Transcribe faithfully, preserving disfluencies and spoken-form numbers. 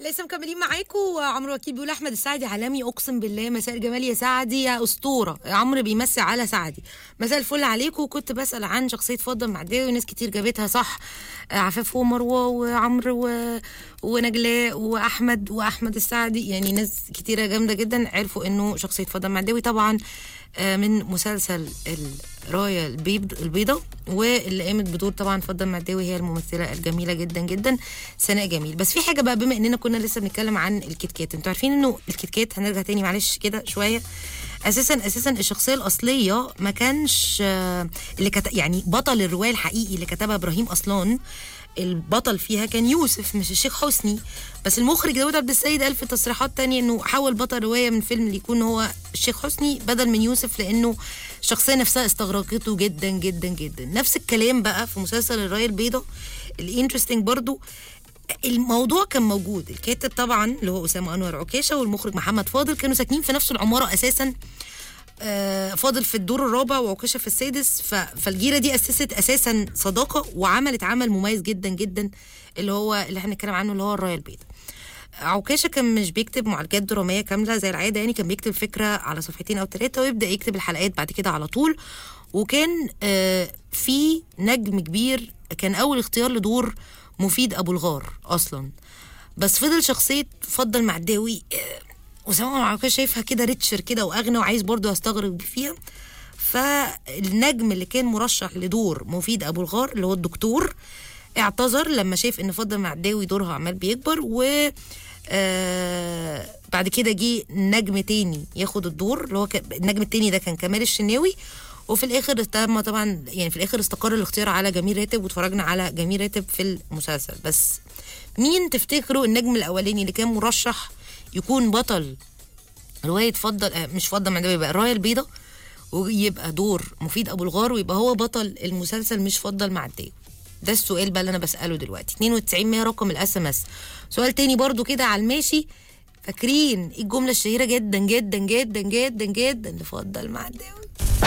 لسه مكملين معاكم. عمرو وكيل بيقول احمد السعدي عالمي، اقسم بالله. مساء الجمال يا سعدي يا اسطوره. عمرو بيمسي على سعدي. مساء الفل عليكم. كنت بسال عن شخصيه فضل معداوي وناس كتير جابتها صح. عفاف ومروه وعمرو و... ونجلاء واحمد واحمد السعدي، يعني ناس كتيره جامده جدا عرفوا انه شخصيه فضل معداوي طبعا من مسلسل الرايه البيض البيضه، واللي قامت بدور طبعا فضل معداوي هي الممثله الجميله جدا جدا سناء جميل. بس في حاجه بقى، بما اننا كنا لسه بنتكلم عن الكيتكات، انتوا عارفين انه الكيتكات، هنرجع تاني معلش كده شويه، اساسا اساسا الشخصيه الاصليه ما كانش اللي كت... يعني بطل الروايه الحقيقي اللي كتبها ابراهيم اصلان، البطل فيها كان يوسف مش الشيخ حسني. بس المخرج داود عبد السيد قال في تصريحات تانية انه حول بطل روايه من فيلم ليكون هو الشيخ حسني بدل من يوسف، لانه الشخصيه نفسها استغرقته جدا جدا جدا. نفس الكلام بقى في مسلسل الرايه البيضاء. الانترستنج برضو الموضوع كان موجود، الكاتب طبعا اللي هو اسامه انور عكاشه والمخرج محمد فاضل كانوا ساكنين في نفس العماره اساسا. فاضل في الدور الرابع وعكاشه في السادس، فالجيره دي اسست اساسا صداقه وعملت عمل مميز جدا جدا اللي هو اللي احنا بنتكلم عنه اللي هو الرايه البيضاء. عكاشه كان مش بيكتب معالجات دراميه كامله زي العاده، يعني كان بيكتب فكره على صفحتين او ثلاثه ويبدا يكتب الحلقات بعد كده على طول. وكان في نجم كبير كان اول اختيار لدور مفيد ابو الغار اصلا، بس فضل شخصيه فضل معداوي وسامع عكاشه شايفها كده ريتشر كده واغنى وعايز برضه يستغرق فيها. فالنجم اللي كان مرشح لدور مفيد ابو الغار اللي هو الدكتور اعتذر لما شايف ان فضل معداوي دورها عمال بيكبر، و آه بعد كده جه نجم تاني ياخد الدور اللي هو النجم التاني ده كان كمال الشناوي. وفي الاخر تم طبعا يعني في الاخر استقر الاختيار على جميل راتب، واتفرجنا على جميل راتب في المسلسل. بس مين تفتكروا النجم الاولاني اللي كان مرشح يكون بطل روايه فضل آه مش فضل معداوي يبقى الرايه البيضاء ويبقى دور مفيد ابو الغار ويبقى هو بطل المسلسل مش فضل معداوي؟ ده السؤال بقى اللي انا بساله دلوقتي. اتنين وتسعين مية رقم الاس ام اس. سؤال تاني برضو كده على الماشي، فاكرين ايه الجمله الشهيره جدا جدا جدا جدا جدا لفضل معداوي؟